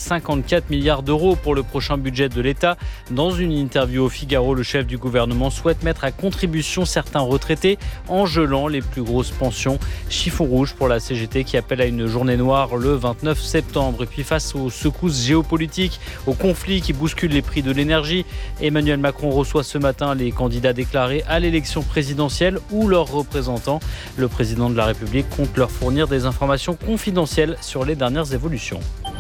54 milliards d'euros pour le prochain budget de l'État. Dans une interview au Figaro, le chef du gouvernement souhaite mettre à contribution certains retraités en gelant les plus grosses pensions. Chiffon rouge pour la CGT qui appelle à une journée noire le 29 septembre. Et puis face aux secousses géopolitiques, aux conflits qui bousculent les prix de l'énergie, Emmanuel Macron reçoit ce matin les candidats déclarés à l'élection présidentielle ou leurs représentants. Le président de la République compte leur fournir des informations confidentielles sur les dernières évolutions.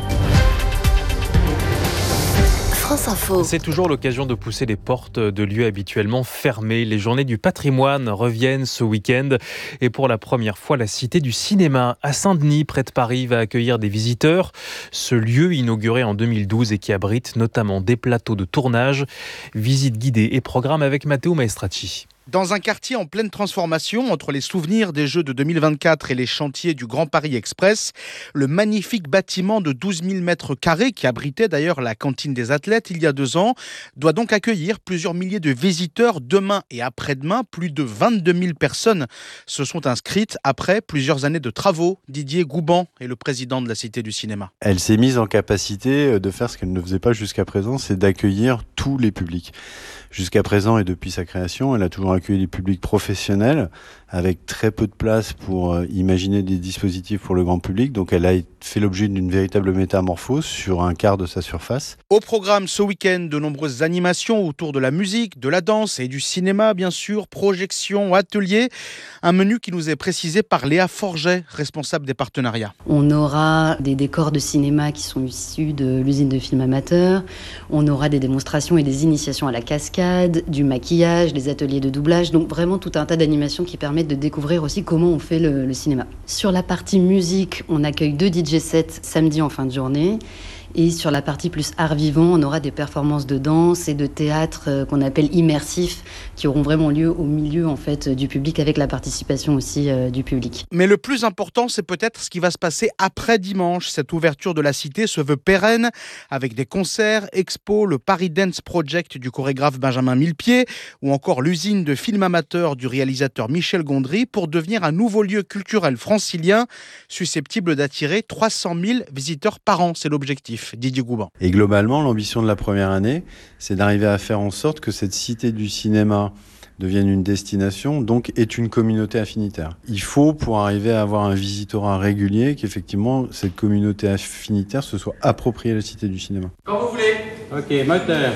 France Info. C'est toujours l'occasion de pousser les portes de lieux habituellement fermés. Les journées du patrimoine reviennent ce week-end. Et pour la première fois, la Cité du cinéma à Saint-Denis, près de Paris, va accueillir des visiteurs. Ce lieu, inauguré en 2012 et qui abrite notamment des plateaux de tournage, visites guidées et programmes avec Matteo Maestracci. Dans un quartier en pleine transformation, entre les souvenirs des Jeux de 2024 et les chantiers du Grand Paris Express, le magnifique bâtiment de 12 000 mètres carrés, qui abritait d'ailleurs la cantine des athlètes il y a 2 ans, doit donc accueillir plusieurs milliers de visiteurs demain et après-demain. Plus de 22 000 personnes se sont inscrites après plusieurs années de travaux. Didier Gouban est le président de la Cité du cinéma. Elle s'est mise en capacité de faire ce qu'elle ne faisait pas jusqu'à présent, c'est d'accueillir tous les publics. Jusqu'à présent et depuis sa création, elle a toujours accueilli des publics professionnels avec très peu de place pour imaginer des dispositifs pour le grand public. Donc elle a fait l'objet d'une véritable métamorphose sur un quart de sa surface. Au programme ce week-end, de nombreuses animations autour de la musique, de la danse et du cinéma, bien sûr, projections, ateliers. Un menu qui nous est précisé par Léa Forget, responsable des partenariats. On aura des décors de cinéma qui sont issus de l'usine de films amateurs. On aura des démonstrations et des initiations à la cascade, du maquillage, des ateliers de doublage. Donc vraiment tout un tas d'animations qui permettent de découvrir aussi comment on fait le cinéma. Sur la partie musique, on accueille 2 DJ sets samedi en fin de journée. Et sur la partie plus art vivant, on aura des performances de danse et de théâtre qu'on appelle immersifs, qui auront vraiment lieu au milieu en fait du public, avec la participation aussi du public. Mais le plus important, c'est peut-être ce qui va se passer après dimanche. Cette ouverture de la Cité se veut pérenne, avec des concerts, expos, le Paris Dance Project du chorégraphe Benjamin Millepied, ou encore l'usine de films amateurs du réalisateur Michel Gondry, pour devenir un nouveau lieu culturel francilien, susceptible d'attirer 300 000 visiteurs par an. C'est l'objectif. Didier Gouban. Et globalement, l'ambition de la première année, c'est d'arriver à faire en sorte que cette Cité du cinéma devienne une destination, donc est une communauté affinitaire. Il faut, pour arriver à avoir un visitorat régulier, qu'effectivement, cette communauté affinitaire se soit appropriée la Cité du cinéma. Quand vous voulez. Ok, moteur.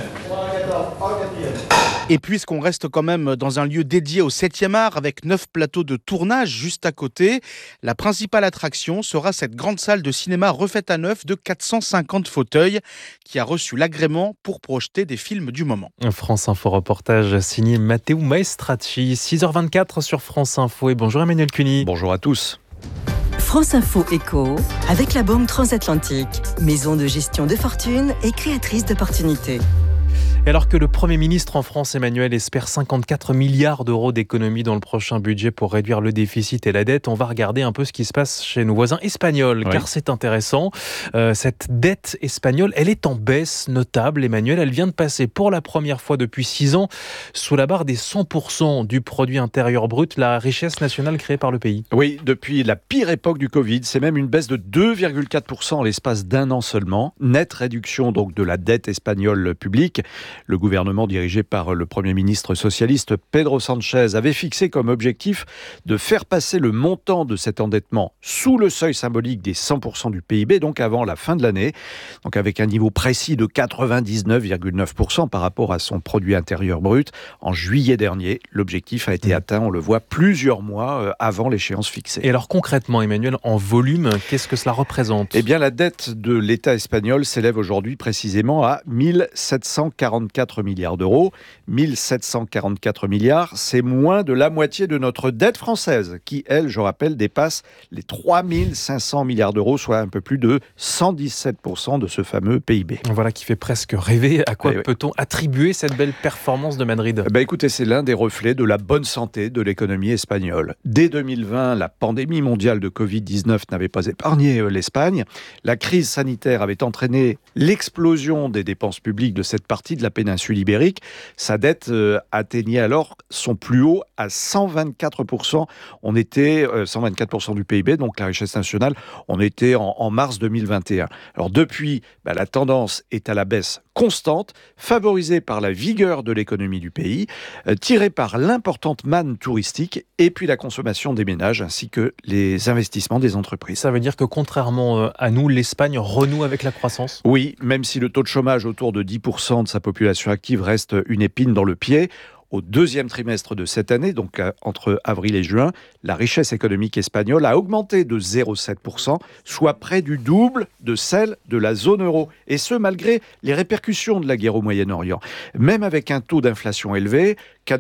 Et puisqu'on reste quand même dans un lieu dédié au 7e art avec 9 plateaux de tournage juste à côté, la principale attraction sera cette grande salle de cinéma refaite à neuf de 450 fauteuils qui a reçu l'agrément pour projeter des films du moment. France Info reportage signé Matteo Maestracci, 6h24 sur France Info. Et bonjour Emmanuel Cuny. Bonjour à tous. France Info Éco, avec la Banque Transatlantique, maison de gestion de fortune et créatrice d'opportunités. Et alors que le Premier ministre en France, Emmanuel, espère 54 milliards d'euros d'économies dans le prochain budget pour réduire le déficit et la dette, on va regarder un peu ce qui se passe chez nos voisins espagnols, car c'est intéressant. Cette dette espagnole, elle est en baisse notable, Emmanuel. Elle vient de passer pour la première fois depuis 6 ans sous la barre des 100% du produit intérieur brut, la richesse nationale créée par le pays. Oui, depuis la pire époque du Covid, c'est même une baisse de 2,4% en l'espace d'un an seulement. Nette réduction donc de la dette espagnole publique. Le gouvernement dirigé par le Premier ministre socialiste Pedro Sánchez avait fixé comme objectif de faire passer le montant de cet endettement sous le seuil symbolique des 100% du PIB, donc avant la fin de l'année, donc avec un niveau précis de 99,9% par rapport à son produit intérieur brut. En juillet dernier, l'objectif a été atteint, on le voit, plusieurs mois avant l'échéance fixée. Et alors concrètement, Emmanuel, en volume, qu'est-ce que cela représente ? Eh bien, la dette de l'État espagnol s'élève aujourd'hui précisément à 1744 milliards d'euros. 1744 milliards, c'est moins de la moitié de notre dette française, qui, elle, je rappelle, dépasse les 3500 milliards d'euros, soit un peu plus de 117% de ce fameux PIB. Voilà qui fait presque rêver. À quoi peut-on attribuer cette belle performance de Madrid ? Écoutez, c'est l'un des reflets de la bonne santé de l'économie espagnole. Dès 2020, la pandémie mondiale de Covid-19 n'avait pas épargné l'Espagne. La crise sanitaire avait entraîné l'explosion des dépenses publiques de cette partie de la péninsule ibérique. Sa dette atteignait alors son plus haut à 124%. On était 124% du PIB, donc la richesse nationale. On était en mars 2021. Alors depuis, la tendance est à la baisse constante, favorisée par la vigueur de l'économie du pays, tirée par l'importante manne touristique et puis la consommation des ménages ainsi que les investissements des entreprises. Ça veut dire que contrairement à nous, l'Espagne renoue avec la croissance ? Oui, même si le taux de chômage autour de 10% de sa population active reste une épine dans le pied. Au deuxième trimestre de cette année, donc entre avril et juin, la richesse économique espagnole a augmenté de 0,7%, soit près du double de celle de la zone euro. Et ce, malgré les répercussions de la guerre au Moyen-Orient. Même avec un taux d'inflation élevé,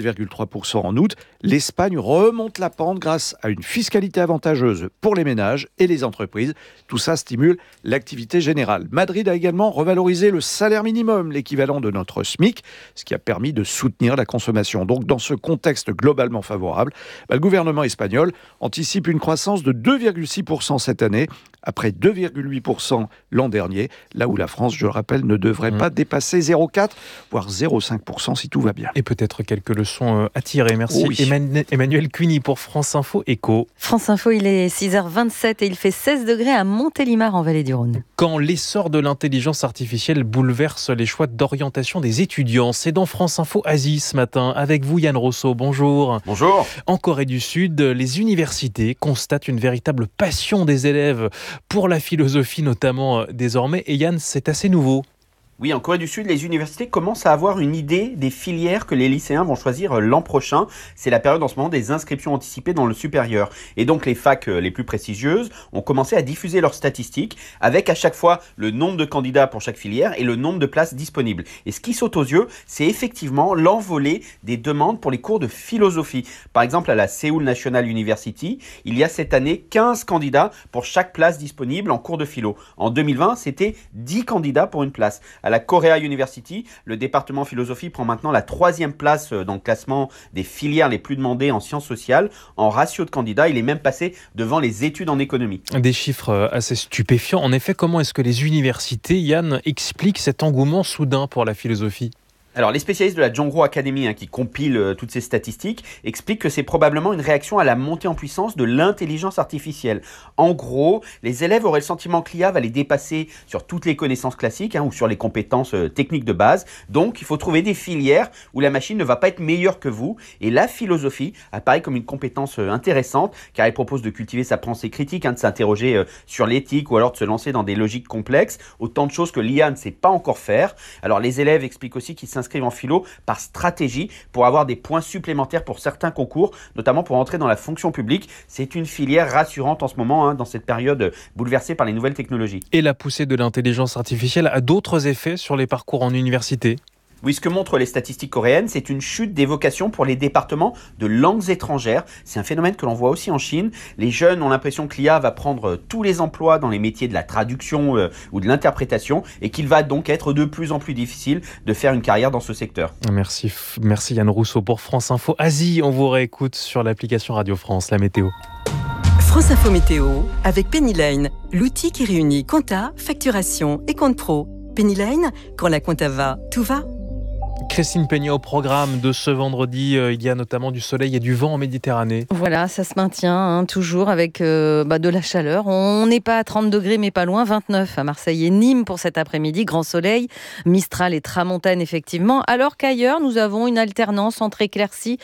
4,3% en août, l'Espagne remonte la pente grâce à une fiscalité avantageuse pour les ménages et les entreprises. Tout ça stimule l'activité générale. Madrid a également revalorisé le salaire minimum, l'équivalent de notre SMIC, ce qui a permis de soutenir la consommation. Donc, dans ce contexte globalement favorable, le gouvernement espagnol anticipe une croissance de 2,6% cette année, après 2,8% l'an dernier, là où la France, je le rappelle, ne devrait pas dépasser 0,4, voire 0,5% si tout va bien. Et peut-être quelques leçons à tirer. Merci. Oui. Emmanuel Cuny pour France Info Éco. France Info, il est 6h27 et il fait 16 degrés à Montélimar en Vallée du Rhône. Quand l'essor de l'intelligence artificielle bouleverse les choix d'orientation des étudiants, c'est dans France Info Asie ce matin. Avec vous, Yann Rousseau, bonjour. Bonjour. En Corée du Sud, les universités constatent une véritable passion des élèves pour la philosophie notamment désormais. Et Yann, c'est assez nouveau. Oui, en Corée du Sud, les universités commencent à avoir une idée des filières que les lycéens vont choisir l'an prochain. C'est la période en ce moment des inscriptions anticipées dans le supérieur. Et donc les facs les plus prestigieuses ont commencé à diffuser leurs statistiques avec à chaque fois le nombre de candidats pour chaque filière et le nombre de places disponibles. Et ce qui saute aux yeux, c'est effectivement l'envolée des demandes pour les cours de philosophie. Par exemple, à la Seoul National University, il y a cette année 15 candidats pour chaque place disponible en cours de philo. En 2020, c'était 10 candidats pour une place. À la Korea University, le département philosophie prend maintenant la 3e place dans le classement des filières les plus demandées en sciences sociales. En ratio de candidats, il est même passé devant les études en économie. Des chiffres assez stupéfiants. En effet, comment est-ce que les universités, Yann, expliquent cet engouement soudain pour la philosophie ? Alors, les spécialistes de la Jongro Academy, qui compilent toutes ces statistiques, expliquent que c'est probablement une réaction à la montée en puissance de l'intelligence artificielle. En gros, les élèves auraient le sentiment que l'IA va les dépasser sur toutes les connaissances classiques ou sur les compétences techniques de base. Donc, il faut trouver des filières où la machine ne va pas être meilleure que vous. Et la philosophie apparaît comme une compétence intéressante, car elle propose de cultiver sa pensée critique, de s'interroger sur l'éthique ou alors de se lancer dans des logiques complexes. Autant de choses que l'IA ne sait pas encore faire. Alors, les élèves expliquent aussi qu'ils s'inscrivent en philo par stratégie pour avoir des points supplémentaires pour certains concours, notamment pour entrer dans la fonction publique. C'est une filière rassurante en ce moment, dans cette période bouleversée par les nouvelles technologies. Et la poussée de l'intelligence artificielle a d'autres effets sur les parcours en université ? Oui, ce que montrent les statistiques coréennes, c'est une chute des vocations pour les départements de langues étrangères. C'est un phénomène que l'on voit aussi en Chine. Les jeunes ont l'impression que l'IA va prendre tous les emplois dans les métiers de la traduction ou de l'interprétation et qu'il va donc être de plus en plus difficile de faire une carrière dans ce secteur. Merci Yann Rousseau pour France Info Asie. On vous réécoute sur l'application Radio France, la météo. France Info Météo avec Pennyline, l'outil qui réunit compta, facturation et compte pro. Pennyline, quand la compta va, tout va. Christine Peña au programme de ce vendredi. Il y a notamment du soleil et du vent en Méditerranée. Voilà, ça se maintient toujours avec de la chaleur. On n'est pas à 30 degrés, mais pas loin. 29 à Marseille et Nîmes pour cet après-midi. Grand soleil, Mistral et Tramontane, effectivement. Alors qu'ailleurs, nous avons une alternance entre éclaircies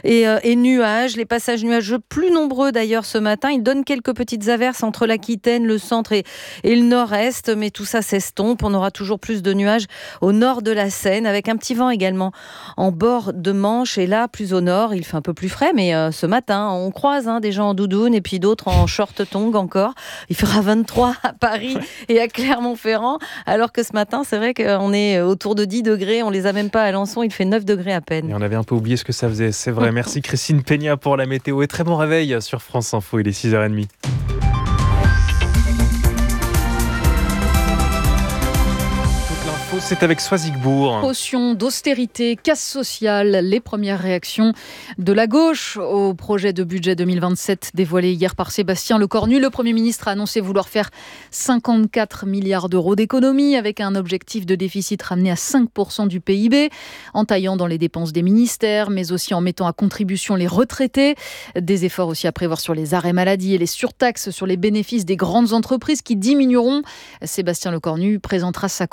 et nuages. Les passages nuageux plus nombreux d'ailleurs ce matin. Ils donnent quelques petites averses entre l'Aquitaine, le centre et le nord-est. Mais tout ça s'estompe. On aura toujours plus de nuages au nord de la Seine, avec un petit vent également en bord de Manche. Et là, plus au nord, il fait un peu plus frais. Mais ce matin, on croise des gens en doudoune et puis d'autres en short-tongue encore. Il fera 23 à Paris et à Clermont-Ferrand. Alors que ce matin, c'est vrai qu'on est autour de 10 degrés. On les a même pas à Alençon. Il fait 9 degrés à peine. Et on avait un peu oublié ce que ça faisait. C'est vrai. Merci Christine Peña pour la météo. Et très bon réveil sur France Info. Il est 6h30. l'info, c'est avec Soisigbourg. Potion d'austérité, casse sociale, les premières réactions de la gauche au projet de budget 2027 dévoilé hier par Sébastien Lecornu. Le Premier ministre a annoncé vouloir faire 54 milliards d'euros d'économies avec un objectif de déficit ramené à 5% du PIB, en taillant dans les dépenses des ministères, mais aussi en mettant à contribution les retraités. Des efforts aussi à prévoir sur les arrêts maladie et les surtaxes sur les bénéfices des grandes entreprises qui diminueront. Sébastien Lecornu présentera sa